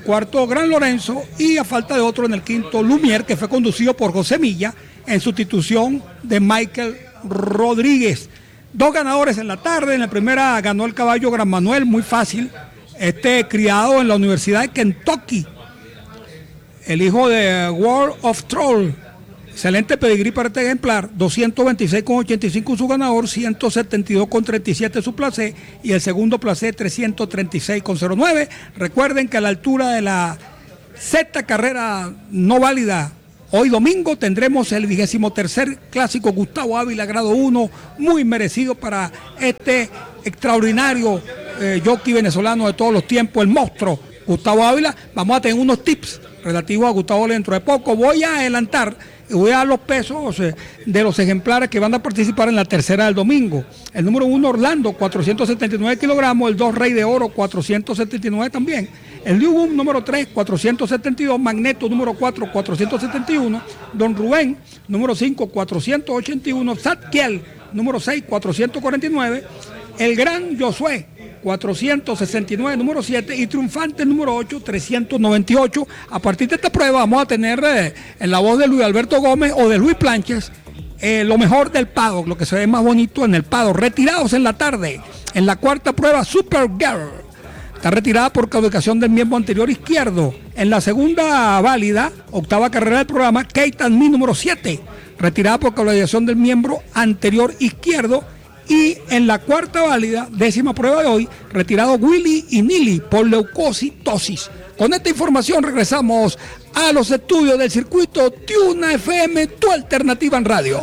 cuarto Gran Lorenzo y a falta de otro en el quinto Lumière, que fue conducido por José Milla en sustitución de Michael Rodríguez. 2 ganadores en la tarde. En la primera ganó el caballo Gran Manuel, muy fácil, criado en la Universidad de Kentucky, el hijo de World of Troll. Excelente pedigrí para este ejemplar, 226,85 su ganador, 172,37 su placé y el segundo placé 336,09. Recuerden que a la altura de la sexta carrera no válida, hoy domingo tendremos el 23º clásico Gustavo Ávila grado 1, muy merecido para este extraordinario jockey venezolano de todos los tiempos, el monstruo Gustavo Ávila. Vamos a tener unos tips relativos a Gustavo Ávila dentro de poco. Voy a adelantar y voy a dar los pesos de los ejemplares que van a participar en la tercera del domingo. El número 1 Orlando, 479 kilogramos, el 2 Rey de Oro, 479 también. El New Boom número 3, 472, Magneto número 4, 471, Don Rubén número 5, 481, Zadkiel número 6, 449, el Gran Josué 469, número 7, y Triunfante número 8, 398. A partir de esta prueba vamos a tener en la voz de Luis Alberto Gómez o de Luis Planches lo mejor del paddock, lo que se ve más bonito en el paddock. Retirados en la tarde, en la cuarta prueba, Supergirl está retirada por claudicación del miembro anterior izquierdo. En la segunda válida, octava carrera del programa, Kate and Me número 7, retirada por claudicación del miembro anterior izquierdo. Y en la cuarta válida, décima prueba de hoy, retirado Willy y Nili por leucocitosis. Con esta información regresamos a los estudios del circuito Tiuna FM, tu alternativa en radio.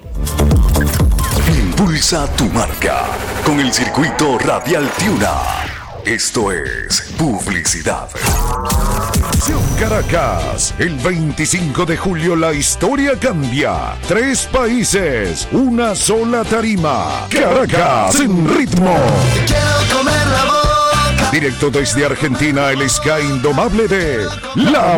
Impulsa tu marca con el circuito radial Tiuna. Esto es publicidad. Caracas, el 25 de julio la historia cambia. 3 países, una sola tarima. Caracas en ritmo. Directo desde Argentina, el Sky indomable de La